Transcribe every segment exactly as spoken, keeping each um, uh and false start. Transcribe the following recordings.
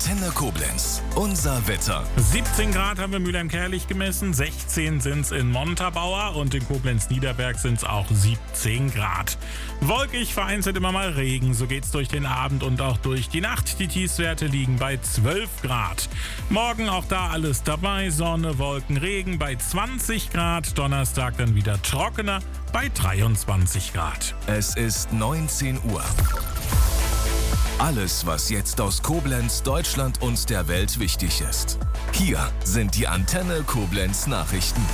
Antenne Koblenz. Unser Wetter. siebzehn Grad haben wir Mülheim-Kärlich gemessen, sechzehn sind es in Montabaur und in Koblenz-Niederberg sind es auch siebzehn Grad. Wolkig, vereinzelt immer mal Regen, so geht's durch den Abend und auch durch die Nacht. Die Tiefstwerte liegen bei zwölf Grad. Morgen auch da alles dabei, Sonne, Wolken, Regen bei zwanzig Grad. Donnerstag dann wieder trockener bei dreiundzwanzig Grad. Es ist neunzehn Uhr. Alles, was jetzt aus Koblenz, Deutschland und der Welt wichtig ist. Hier sind die Antenne Koblenz Nachrichten.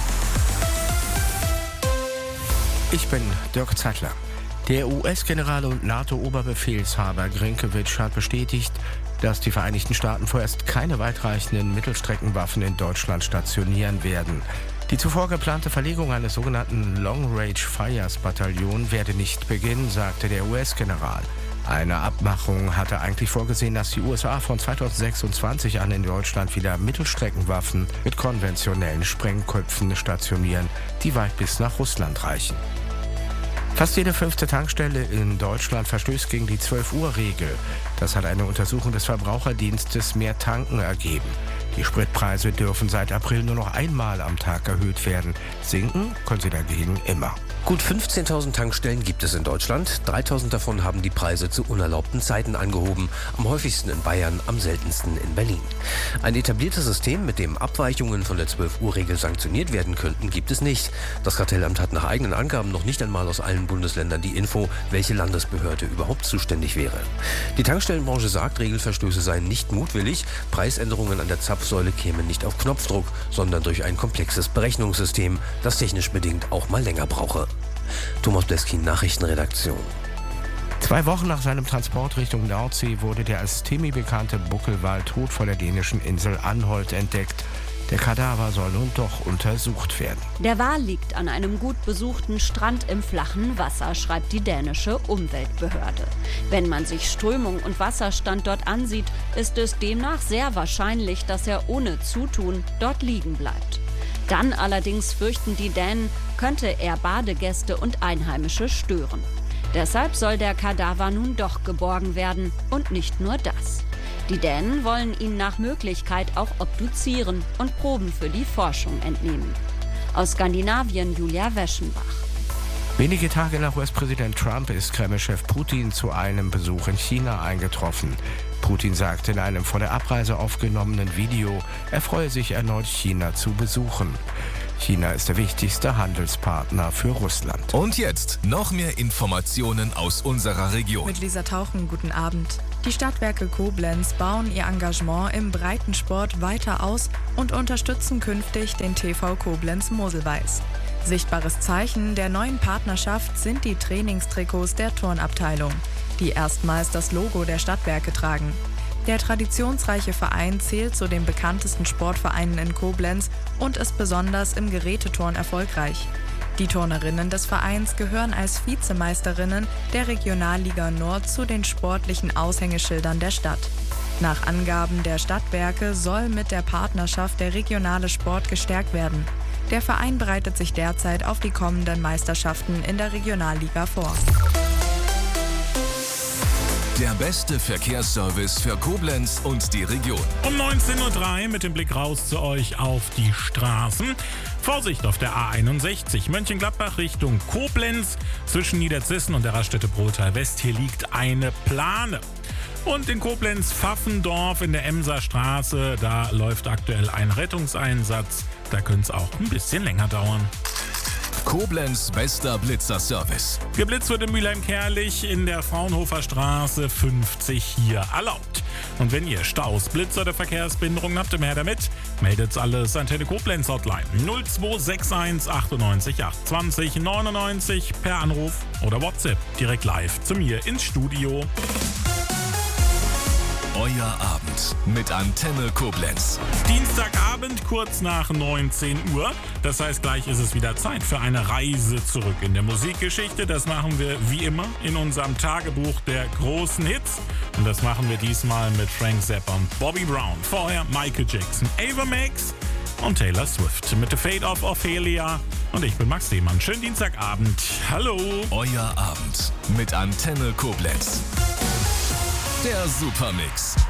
Ich bin Dirk Zeitler. Der U S-General und NATO-Oberbefehlshaber Grynkewitsch hat bestätigt, dass die Vereinigten Staaten vorerst keine weitreichenden Mittelstreckenwaffen in Deutschland stationieren werden. Die zuvor geplante Verlegung eines sogenannten Long-Range-Fires-Bataillon werde nicht beginnen, sagte der U S-General. Eine Abmachung hatte eigentlich vorgesehen, dass die U S A von zweitausendsechsundzwanzig an in Deutschland wieder Mittelstreckenwaffen mit konventionellen Sprengköpfen stationieren, die weit bis nach Russland reichen. Fast jede fünfte Tankstelle in Deutschland verstößt gegen die zwölf-Uhr-Regel. Das hat eine Untersuchung des Verbraucherdienstes Mehr Tanken ergeben. Die Spritpreise dürfen seit April nur noch einmal am Tag erhöht werden. Sinken können sie dagegen immer. Gut fünfzehntausend Tankstellen gibt es in Deutschland. dreitausend davon haben die Preise zu unerlaubten Zeiten angehoben. Am häufigsten in Bayern, am seltensten in Berlin. Ein etabliertes System, mit dem Abweichungen von der zwölf-Uhr-Regel sanktioniert werden könnten, gibt es nicht. Das Kartellamt hat nach eigenen Angaben noch nicht einmal aus allen Bundesländern die Info, welche Landesbehörde überhaupt zuständig wäre. Die Tankstellenbranche sagt, Regelverstöße seien nicht mutwillig. Preisänderungen an der Zapfsäule kämen nicht auf Knopfdruck, sondern durch ein komplexes Berechnungssystem, das technisch bedingt auch mal länger brauche. Thomas Bleskin, Nachrichtenredaktion. Zwei Wochen nach seinem Transport Richtung Nordsee wurde der als Timi bekannte Buckelwal tot vor der dänischen Insel Anholt entdeckt. Der Kadaver soll nun doch untersucht werden. Der Wal liegt an einem gut besuchten Strand im flachen Wasser, schreibt die dänische Umweltbehörde. Wenn man sich Strömung und Wasserstand dort ansieht, ist es demnach sehr wahrscheinlich, dass er ohne Zutun dort liegen bleibt. Dann allerdings fürchten die Dänen, könnte er Badegäste und Einheimische stören. Deshalb soll der Kadaver nun doch geborgen werden und nicht nur das. Die Dänen wollen ihn nach Möglichkeit auch obduzieren und Proben für die Forschung entnehmen. Aus Skandinavien Julia Weschenbach. Wenige Tage nach U S-Präsident Trump ist Kreml-Chef Putin zu einem Besuch in China eingetroffen. Putin sagte in einem vor der Abreise aufgenommenen Video, er freue sich erneut China zu besuchen. China ist der wichtigste Handelspartner für Russland. Und jetzt noch mehr Informationen aus unserer Region. Mit Lisa Tauchen, guten Abend. Die Stadtwerke Koblenz bauen ihr Engagement im Breitensport weiter aus und unterstützen künftig den T V Koblenz Moselweiß. Sichtbares Zeichen der neuen Partnerschaft sind die Trainingstrikots der Turnabteilung, die erstmals das Logo der Stadtwerke tragen. Der traditionsreiche Verein zählt zu den bekanntesten Sportvereinen in Koblenz und ist besonders im Geräteturn erfolgreich. Die Turnerinnen des Vereins gehören als Vizemeisterinnen der Regionalliga Nord zu den sportlichen Aushängeschildern der Stadt. Nach Angaben der Stadtwerke soll mit der Partnerschaft der regionale Sport gestärkt werden. Der Verein bereitet sich derzeit auf die kommenden Meisterschaften in der Regionalliga vor. Der beste Verkehrsservice für Koblenz und die Region. Um neunzehn Uhr drei mit dem Blick raus zu euch auf die Straßen. Vorsicht auf der A einundsechzig, Mönchengladbach Richtung Koblenz. Zwischen Niederzissen und der Raststätte Brotal West, hier liegt eine Plane. Und in Koblenz-Pfaffendorf in der Emser Straße, da läuft aktuell ein Rettungseinsatz. Da könnte es auch ein bisschen länger dauern. Koblenz bester Blitzerservice. Geblitzt wird in Mülheim-Kärlich in der Fraunhofer Straße fünfzig hier erlaubt. Und wenn ihr Staus, Blitzer oder Verkehrsbehinderungen habt, immer her damit. Meldet's alles Antenne Koblenz Hotline null zwei sechs eins achtundneunzig achtundzwanzig neunundneunzig per Anruf oder WhatsApp direkt live zu mir ins Studio. Euer Abend mit Antenne Koblenz. Dienstagabend kurz nach neunzehn Uhr. Das heißt, gleich ist es wieder Zeit für eine Reise zurück in der Musikgeschichte. Das machen wir wie immer in unserem Tagebuch der großen Hits. Und das machen wir diesmal mit Frank Zappa und Bobby Brown. Vorher Michael Jackson, Ava Max und Taylor Swift mit The Fate of Ophelia. Und ich bin Max Lehmann. Schönen Dienstagabend. Hallo. Euer Abend mit Antenne Koblenz. Der Supermix.